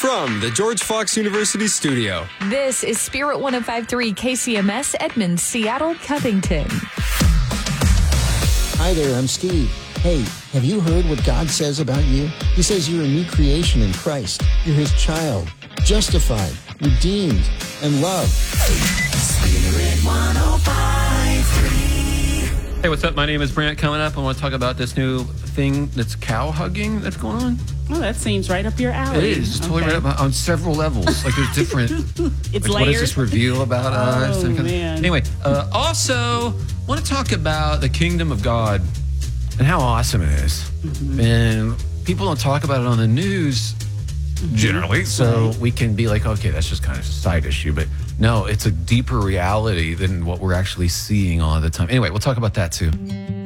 From the George Fox University studio. This is Spirit 105.3 KCMS, Edmond, Seattle, Covington. Hi there, I'm Steve. Hey, have you heard what God says about you? He says you're a new creation in Christ. You're His child, justified, redeemed, and loved. Spirit 105.3. Hey, what's up? My name is Brant. Coming up, I want to talk about this new thing that's cow hugging that's going on. Oh, that seems right up your alley. It is. It's totally right up on several levels. Like there's different. It's like, layered. what does this reveal about us? Oh, man. Anyway, also want to talk about the kingdom of God and how awesome it is. Mm-hmm. And people don't talk about it on the news generally, so we can be like, okay, that's just kind of a side issue. But no, it's a deeper reality than what we're actually seeing all the time. Anyway, we'll talk about that too.